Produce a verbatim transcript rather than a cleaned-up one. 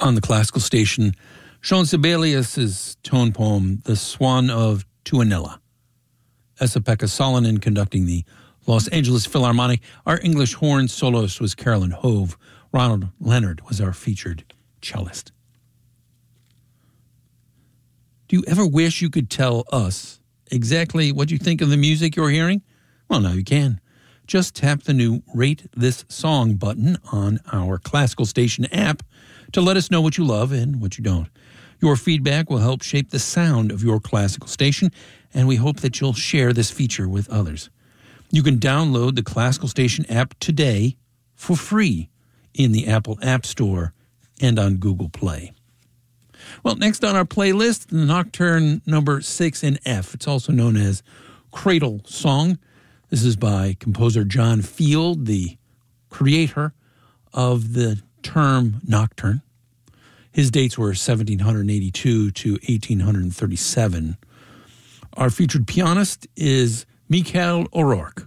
on the classical station, Jean Sibelius's tone poem, The Swan of Tuonela. Esa-Pekka Salonen conducting the Los Angeles Philharmonic. Our English horn soloist was Carolyn Hove. Ronald Leonard was our featured cellist. Do you ever wish you could tell us exactly what you think of the music you're hearing? Well, now you can. Just tap the new Rate This Song button on our Classical Station app to let us know what you love and what you don't. Your feedback will help shape the sound of your classical station, and we hope that you'll share this feature with others. You can download the Classical Station app today for free in the Apple App Store and on Google Play. Well, next on our playlist, the Nocturne number six in F. It's also known as Cradle Song. This is by composer John Field, the creator of the term nocturne. His dates were seventeen eighty-two to eighteen thirty-seven. Our featured pianist is Michael O'Rourke.